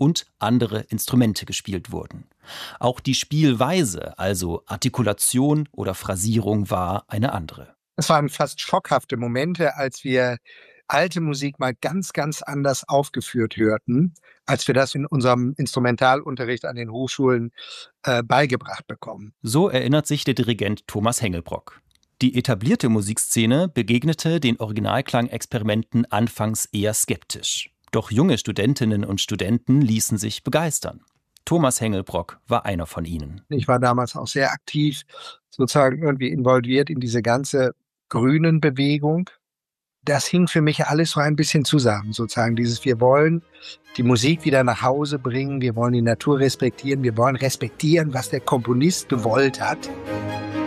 und andere Instrumente gespielt wurden. Auch die Spielweise, also Artikulation oder Phrasierung, war eine andere. Es waren fast schockhafte Momente, als wir alte Musik mal ganz, ganz anders aufgeführt hörten, als wir das in unserem Instrumentalunterricht an den Hochschulen beigebracht bekommen. So erinnert sich der Dirigent Thomas Hengelbrock. Die etablierte Musikszene begegnete den Originalklangexperimenten anfangs eher skeptisch. Doch junge Studentinnen und Studenten ließen sich begeistern. Thomas Hengelbrock war einer von ihnen. Ich war damals auch sehr aktiv, sozusagen irgendwie involviert in diese ganze Grünen-Bewegung. Das hing für mich alles so ein bisschen zusammen, sozusagen dieses, wir wollen die Musik wieder nach Hause bringen, wir wollen die Natur respektieren, wir wollen respektieren, was der Komponist gewollt hat.